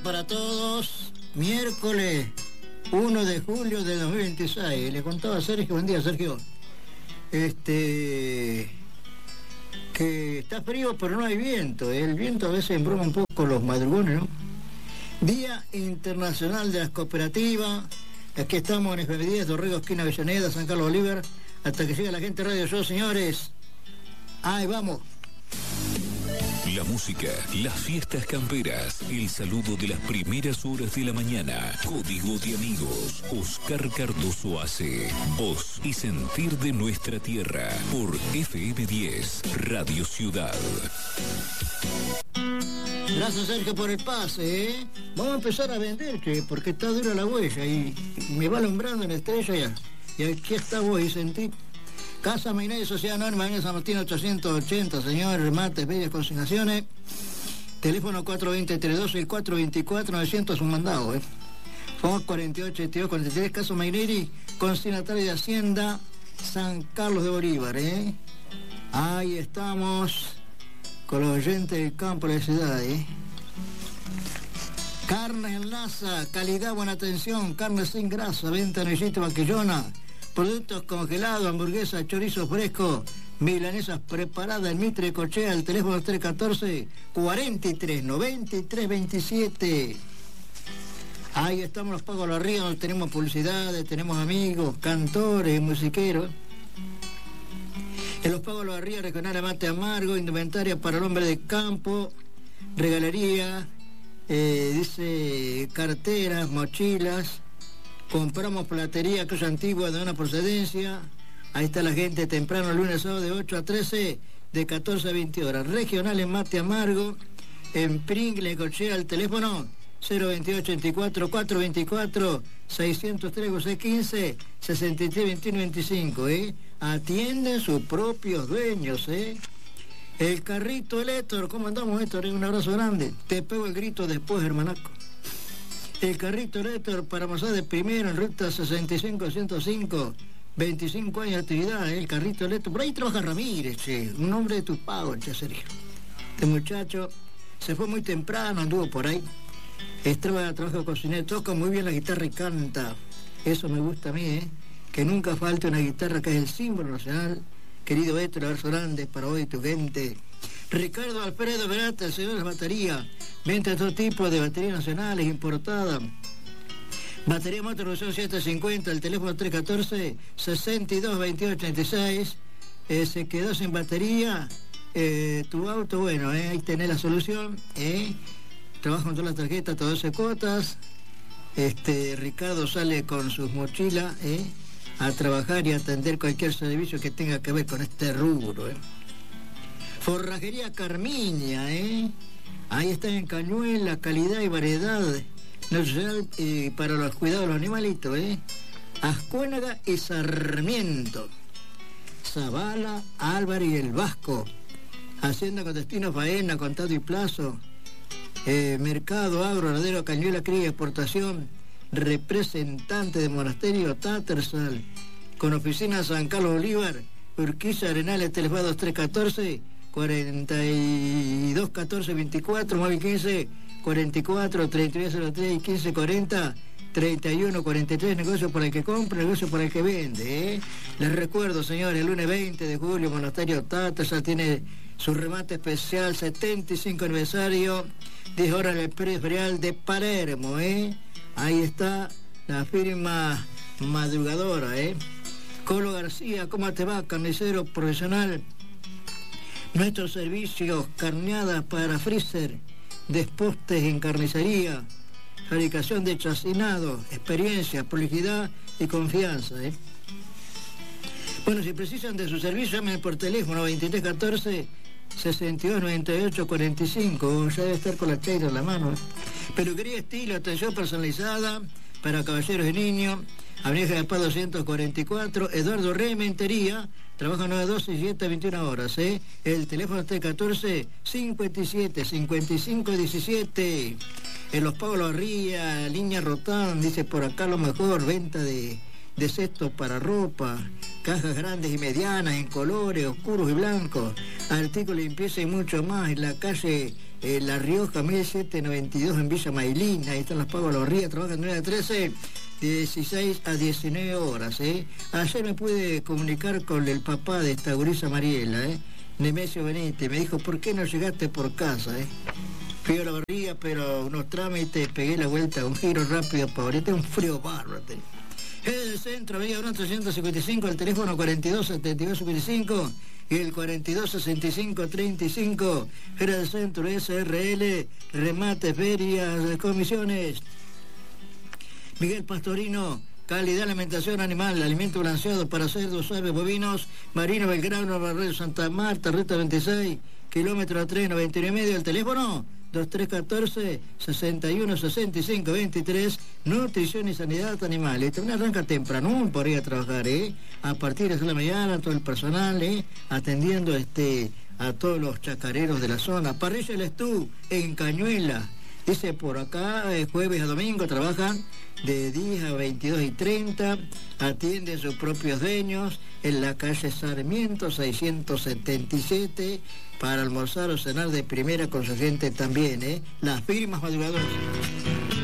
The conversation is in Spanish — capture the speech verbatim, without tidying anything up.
Para todos, miércoles uno de julio de dos mil veintiséis. Le contaba a Sergio, buen día Sergio, este, que está frío pero no hay viento. El viento a veces embruma un poco los madrugones, ¿no? Día Internacional de las Cooperativas. Aquí estamos en F M diez, Dorrego, esquina Avellaneda, San Carlos Bolívar, hasta que llegue la gente Radio Show, señores. Ahí vamos. La música, las fiestas camperas, el saludo de las primeras horas de la mañana. Código de amigos. Oscar Cardoso hace voz y sentir de nuestra tierra por F M diez, Radio Ciudad. Gracias, Sergio, por el pase, ¿eh? Vamos a empezar a vender, che, porque está dura la huella y me va alumbrando en la estrella ya. Y aquí está vos, y sentí. Casa Mainay, Sociedad Anónima, en San Martín ochocientos ochenta, señores, remates, bellas consignaciones. Teléfono cuatro dos cero, tres doce y cuatro dos cuatro, novecientos, un mandado, ¿eh? Fox cuarenta y ocho, veintidós, cuarenta y tres, Casa Maineri, consignatario de Hacienda, San Carlos de Bolívar, ¿eh? Ahí estamos con los oyentes del campo de la ciudad, ¿eh? Carnes en Laza, calidad, buena atención, carne sin grasa, venta en Villita Vaquillona. Productos congelados, hamburguesas, chorizo fresco, milanesas preparadas en Mitre Cochea, el teléfono tres uno cuatro, cuarenta y tres, noventa y tres, veintisiete. Ahí estamos los Pagos Los Ríos, tenemos publicidades, tenemos amigos, cantores, musiqueros. En los Pagos Los Ríos, regional mate amargo, indumentaria para el hombre de campo, regalería, eh, dice carteras, mochilas. Compramos platería, cosa antigua de una procedencia. Ahí está la gente temprano, lunes, sábado de ocho a trece, de catorce a veinte horas. Regional en mate amargo, en Pringle, Cochea, el teléfono cero veintiocho, ochenta y cuatro, cuatrocientos veinticuatro, seiscientos tres, seiscientos quince, sesenta y tres, veintiuno, veinticinco, ¿eh? Atienden sus propios dueños, ¿eh? El carrito, el Héctor, ¿cómo andamos, Héctor? Un abrazo grande. Te pego el grito después, hermanaco. El carrito Héctor para Masá de Primero en ruta sesenta y cinco ciento cinco, veinticinco años de actividad, ¿eh? El carrito Héctor. Por ahí trabaja Ramírez, che, un hombre de tus pagos, che, Sergio. Este muchacho se fue muy temprano, anduvo por ahí. Estaba trabajo cocinero, toca muy bien la guitarra y canta. Eso me gusta a mí, ¿eh? Que nunca falte una guitarra, que es el símbolo nacional. Querido Héctor, abrazo grande para hoy tu gente. Ricardo Alfredo Verata, el señor de las baterías. Venta de todo tipo de baterías nacionales, importadas. Batería Motor Revolución setecientos cincuenta, el teléfono tres uno cuatro, sesenta y dos, veintiocho, ochenta y seis. Eh, se quedó sin batería. Eh, tu auto, bueno, eh, ahí tenés la solución. Eh. Trabaja con todas las tarjetas, todas doce cuotas. Este, Ricardo sale con sus mochilas eh, a trabajar y a atender cualquier servicio que tenga que ver con este rubro. Eh. Forrajería Carmiña, ¿eh? Ahí está en Cañuela, calidad y variedad nacional eh, para los cuidados de los animalitos, ¿eh? Ascuénaga y Sarmiento. Zavala, Álvarez y El Vasco. Hacienda con destino faena, contado y plazo. Eh, mercado, agro, ganadero, Cañuela, cría y exportación. Representante de Monasterio Tattersall. Con oficina San Carlos Bolívar, Urquiza, Arenales, teléfono dos tres uno cuatro, cuarenta y dos, catorce, veinticuatro, móvil quince, cuarenta y cuatro, treinta y uno, cero tres y quince, cuarenta, treinta y uno, cuarenta y tres, negocio para el que compra, negocio para el que vende, ¿eh? Les recuerdo, señores, el lunes veinte de julio, Monasterio Tattersall tiene su remate especial, setenta y cinco aniversario, diez horas en el predio ferial de Palermo, ¿eh? Ahí está la firma madrugadora, ¿eh? Colo García, ¿cómo te va? Carnicero profesional. Nuestros servicios, carneadas para freezer, despostes en carnicería, fabricación de chacinado, experiencia, prolijidad y confianza, ¿eh? Bueno, si precisan de su servicio, llamen por teléfono veintitrés catorce, sesenta y dos, noventa y ocho, cuarenta y cinco. Ya debe estar con la cheira en la mano, ¿eh? Peluquería estilo, atención personalizada para caballeros y niños. Avenida de Paz doscientos cuarenta y cuatro, Eduardo Rementería, trabaja nueve doce y siete a veintiuna horas, ¿eh? El teléfono tres uno cuatro, cincuenta y siete, cincuenta y cinco, diecisiete. En Los Pagos Los Ríos, línea Rotán, dice por acá lo mejor, venta de, de cestos para ropa, cajas grandes y medianas, en colores, oscuros y blancos, artículos de limpieza y mucho más, en la calle eh, La Rioja mil setecientos noventa y dos en Villa Mailín. Ahí están los pagos los ríos, trabajan de nueve a trece, de dieciséis a diecinueve horas. ¿eh? Ayer me pude comunicar con el papá de esta gurisa Mariela, ¿eh? Nemesio Benítez, me dijo, ¿por qué no llegaste por casa? ¿eh? Fui a la barriga, pero unos trámites, pegué la vuelta, un giro rápido para ahorita, un frío bárbaro. Es del centro, Avenida Brón trescientos cincuenta y cinco, el teléfono cuarenta y dos setenta y dos cincuenta y cinco y el cuarenta y dos sesenta y cinco treinta y cinco. Era del centro, S R L, remates, ferias, comisiones. Miguel Pastorino, calidad de alimentación animal, alimento balanceado para cerdos, aves, bovinos, Marino Belgrano, Barrio Santa Marta, Ruta veintiséis, kilómetro tres, noventa y nueve y medio, el teléfono dos tres uno cuatro, sesenta y uno sesenta y cinco veintitrés, nutrición y sanidad animal. Esta una arranca temprano por ir a trabajar, ¿eh? A partir de la mañana, todo el personal, ¿eh? Atendiendo este a todos los chacareros de la zona. Parrilla El Estú, en Cañuela. Dice por acá, eh, jueves a domingo trabajan de diez a veintidós y treinta, atiende a sus propios dueños en la calle Sarmiento seiscientos setenta y siete, para almorzar o cenar de primera con su gente también, ¿eh? Las firmas madrugadoras.